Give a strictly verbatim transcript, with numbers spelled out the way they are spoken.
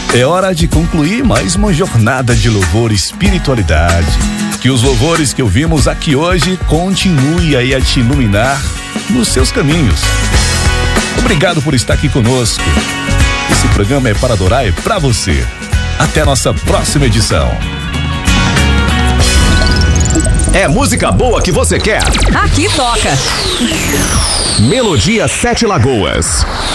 É hora de concluir mais uma jornada de louvor e espiritualidade. Que os louvores que ouvimos aqui hoje continuem aí a te iluminar nos seus caminhos. Obrigado por estar aqui conosco. Esse programa é para adorar, é para você. Até a nossa próxima edição. É música boa que você quer? Aqui toca. Melodia Sete Lagoas.